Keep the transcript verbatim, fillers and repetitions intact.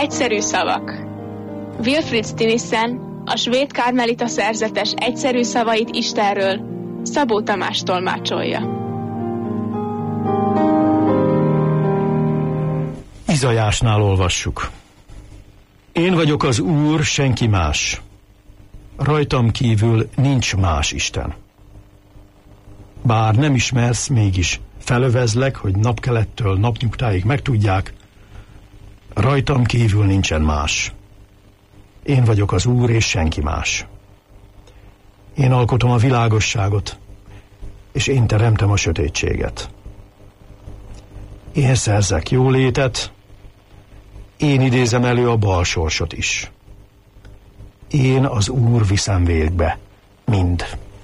Egyszerű szavak. Wilfrid Stinissen, a svéd karmelita szerzetes egyszerű szavait Istenről Szabó Tamás tolmácsolja. Izajásnál olvassuk. Én vagyok az Úr, senki más. Rajtam kívül nincs más Isten. Bár nem ismersz, mégis felövezlek, hogy napkelettől napnyugtáig megtudják, rajtam kívül nincsen más. Én vagyok az Úr, és senki más. Én alkotom a világosságot, és én teremtem a sötétséget. Én szerzek jólétet, én idézem elő a bal sorsot is. Én az Úr viszem végbe mind.